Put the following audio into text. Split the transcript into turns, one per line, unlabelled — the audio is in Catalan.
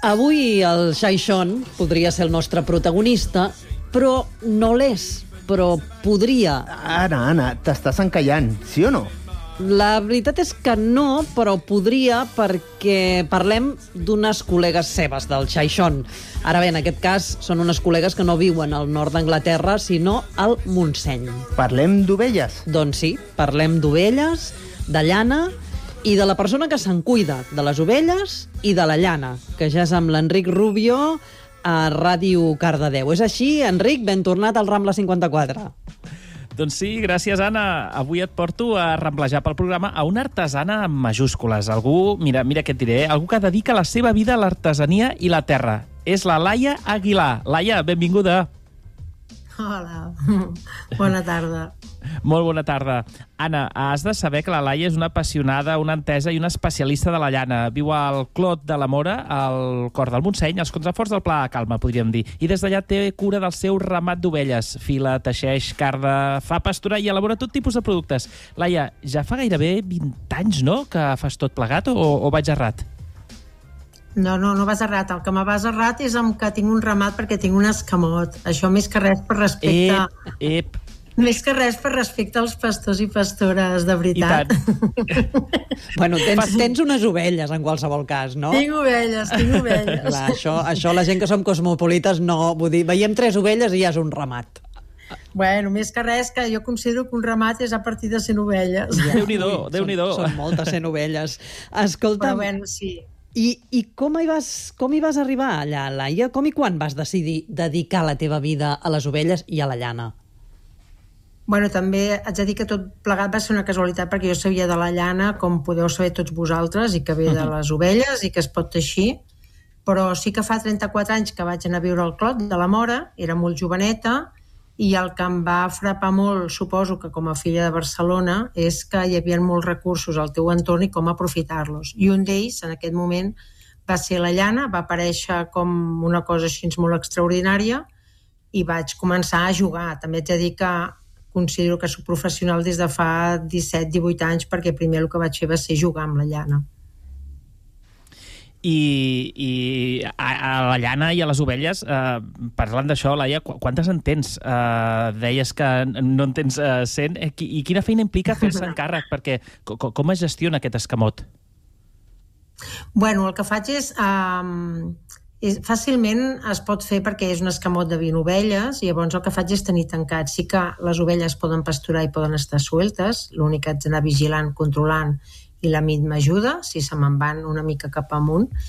Avui el Xaixón podria ser el nostre protagonista, però no l'és, però podria.
Anna, t'estàs encallant, sí o no?
La veritat és que no, però podria, perquè parlem d'unes col·legues seves, del Xaixón. Ara bé, en aquest cas, són unes col·legues que no viuen al nord d'Anglaterra, sinó al Montseny.
Parlem d'ovelles?
Doncs sí, parlem d'ovelles, de llana i de la persona que se'n cuida, de les ovelles i de la llana, que ja és amb l'Enric Rubio a Ràdio Cardedeu. És així, Enric? Ben tornat al Rambla 54.
Doncs sí, gràcies, Anna. Avui et porto a ramblejar pel programa a una artesana amb majúscules. Algú, mira què et diré, algú que dedica la seva vida a l'artesania i la terra. És la Laia Aguilar. Laia, benvinguda.
Hola, bona tarda.
Molt bona tarda. Anna, has de saber que la Laia és una apassionada, una entesa i una especialista de la llana. Viu al Clot de la Mora, al cor del Montseny, als contraforts del Pla de Calma, podríem dir. I des d'allà té cura del seu ramat d'ovelles. Fila, teixeix, carda, fa pastura i elabora tot tipus de productes. Laia, ja fa gairebé 20 anys, no?, que fas tot plegat o vaig errat?
No vas errat. El que me vas errat és amb que tinc un ramat perquè tinc un escamot. Això més que res per respecte... Més que res per respecte als pastors i pastores, de veritat.
I tant.
Bueno, tens unes ovelles, en qualsevol cas, no?
Tinc ovelles.
Clar, això la gent que som cosmopolites no... Vull dir, veiem 3 ovelles i ja és un ramat.
Bueno, més que res, que jo considero que un ramat és a partir de 100 ovelles.
Ja.
Déu-n'hi-do.
Són moltes 100 ovelles. Escolta,
però bueno, sí.
I com hi vas arribar allà, Laia? Com i quan vas decidir dedicar la teva vida a les ovelles i a la llana?
Bueno, també haig de dir que tot plegat va ser una casualitat perquè jo sabia de la llana, com podeu saber tots vosaltres, i que ve de les ovelles i que es pot teixir, però sí que fa 34 anys que vaig anar a viure al Clot de la Mora, era molt joveneta, i el que em va frapar molt, suposo que com a filla de Barcelona, és que hi havia molts recursos al teu entorn i com aprofitar-los. I un d'ells, en aquest moment, va ser la llana, va aparèixer com una cosa així molt extraordinària i vaig començar a jugar. També haig de dir que considero que soc professional des de fa 17-18 anys perquè primer el que vaig fer va ser jugar amb la llana.
I a la llana i a les ovelles, parlant d'això, Laia, quantes en tens? Deies que no en tens 100. I quina feina implica fer-se encàrrec? Perquè com es gestiona aquest escamot?
Bueno, el que faig és... fàcilment es pot fer perquè és un escamot de 20 ovelles i llavors el que faig és tenir tancat. Sí que les ovelles poden pasturar i poden estar sueltes, l'únic que haig d'anar vigilant, controlant, i la mit m'ajuda, si se me'n van una mica cap amunt,